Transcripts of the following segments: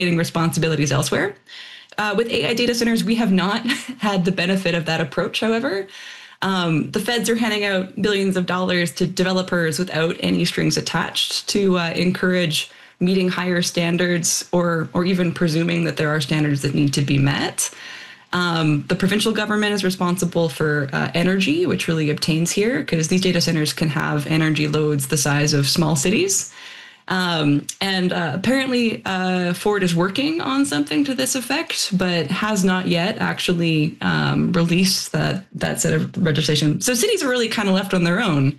responsibilities elsewhere. With AI data centers, we have not had the benefit of that approach, however. The feds are handing out billions of dollars to developers without any strings attached to encourage meeting higher standards or even presuming that there are standards that need to be met. The provincial government is responsible for energy, which really obtains here because these data centers can have energy loads the size of small cities. Apparently, Ford is working on something to this effect, but has not yet actually released that set of legislation. So cities are really kind of left on their own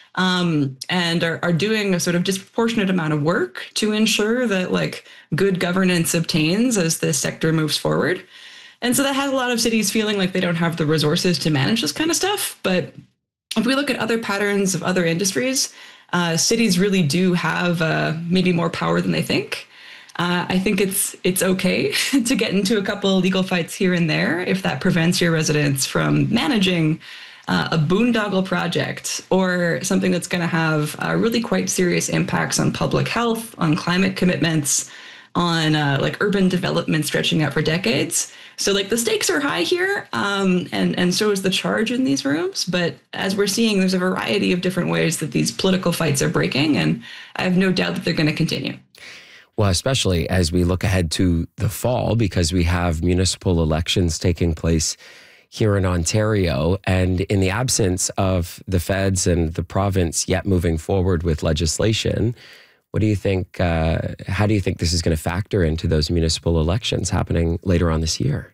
and are doing a sort of disproportionate amount of work to ensure that like good governance obtains as this sector moves forward. And so that has a lot of cities feeling like they don't have the resources to manage this kind of stuff. But if we look at other patterns of other industries, cities really do have maybe more power than they think. I think it's okay to get into a couple of legal fights here and there if that prevents your residents from managing a boondoggle project or something that's going to have really quite serious impacts on public health, on climate commitments, on like urban development stretching out for decades. So like the stakes are high here, and so is the charge in these rooms. But as we're seeing, there's a variety of different ways that these political fights are breaking, and I have no doubt that they're going to continue. Well, especially as we look ahead to the fall, because we have municipal elections taking place here in Ontario, and in the absence of the feds and the province yet moving forward with legislation, what do you think, how do you think this is going to factor into those municipal elections happening later on this year?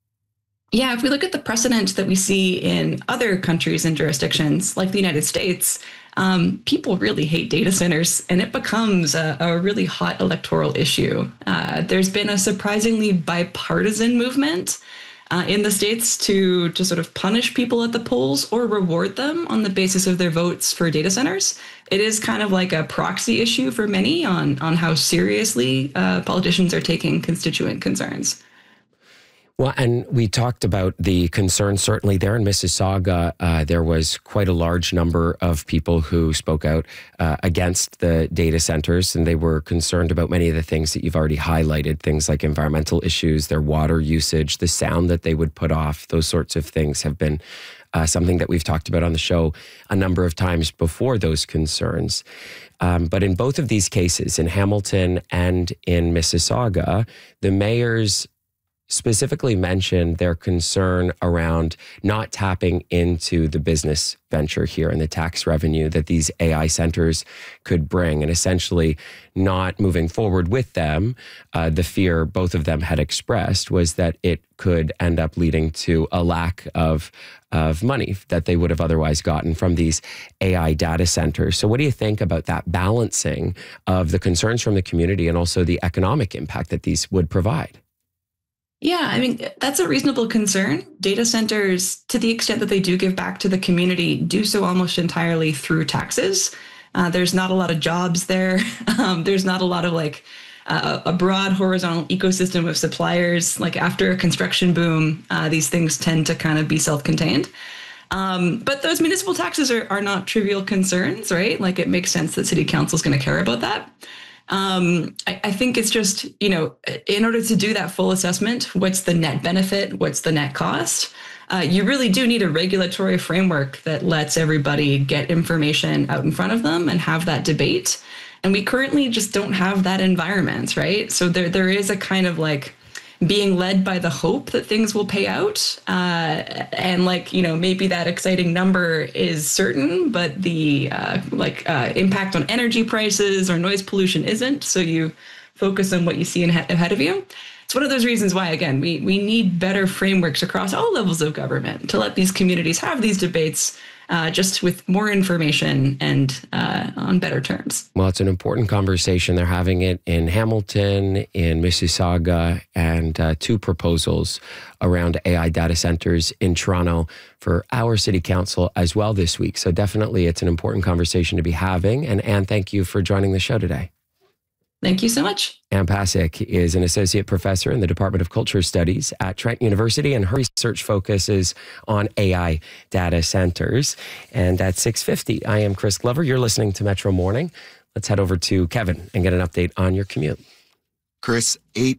Yeah, if we look at the precedent that we see in other countries and jurisdictions like the United States, people really hate data centers and it becomes a really hot electoral issue. There's been a surprisingly bipartisan movement in the States to sort of punish people at the polls or reward them on the basis of their votes for data centers. It is kind of like a proxy issue for many on how seriously politicians are taking constituent concerns. Well, and we talked about the concerns certainly there in Mississauga. There was quite a large number of people who spoke out against the data centers, and they were concerned about many of the things that you've already highlighted, things like environmental issues, their water usage, the sound that they would put off. Those sorts of things have been something that we've talked about on the show a number of times before those concerns. But in both of these cases, in Hamilton and in Mississauga, the mayors specifically mentioned their concern around not tapping into the business venture here and the tax revenue that these AI centers could bring, and essentially not moving forward with them. The fear both of them had expressed was that it could end up leading to a lack of money that they would have otherwise gotten from these AI data centers. So what do you think about that balancing of the concerns from the community and also the economic impact that these would provide? Yeah, I mean, that's a reasonable concern. Data centers, to the extent that they do give back to the community, do so almost entirely through taxes. There's not a lot of jobs there. There's not a lot of like a broad horizontal ecosystem of suppliers. Like after a construction boom, these things tend to kind of be self-contained. But those municipal taxes are not trivial concerns, right? Like it makes sense that city council is going to care about that. I think it's just, in order to do that full assessment, what's the net benefit? What's the net cost? You really do need a regulatory framework that lets everybody get information out in front of them and have that debate. And we currently just don't have that environment, right? So there is a kind of like being led by the hope that things will pay out. And maybe that exciting number is certain, but the impact on energy prices or noise pollution isn't. So you focus on what you see ahead of you. It's one of those reasons why, again, we need better frameworks across all levels of government to let these communities have these debates just with more information and on better terms. Well, it's an important conversation. They're having it in Hamilton, in Mississauga, and two proposals around AI data centers in Toronto for our city council as well this week. So definitely it's an important conversation to be having. And Anne, thank you for joining the show today. Thank you so much. Anne Pasek is an associate professor in the Department of Culture Studies at Trent University, and her research focuses on AI data centers. And at 6:50, I am Chris Glover. You're listening to Metro Morning. Let's head over to Kevin and get an update on your commute. Chris, 8